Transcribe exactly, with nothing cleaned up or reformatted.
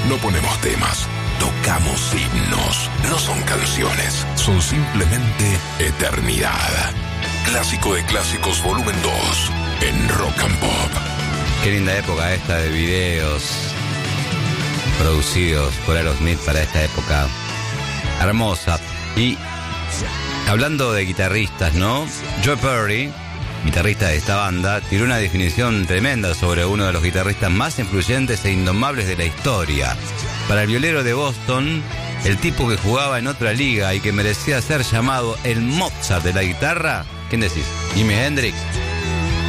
No ponemos temas, tocamos himnos. No son canciones, son simplemente eternidad. Clásico de Clásicos volumen dos en Rock and Pop. Qué linda época esta de videos producidos por Aerosmith para esta época. Hermosa. Y hablando de guitarristas, ¿no? Joe Perry, guitarrista de esta banda, tiró una definición tremenda sobre uno de los guitarristas más influyentes e indomables de la historia. Para el violero de Boston, el tipo que jugaba en otra liga y que merecía ser llamado el Mozart de la guitarra, ¿quién decís? ¿Jimi Hendrix?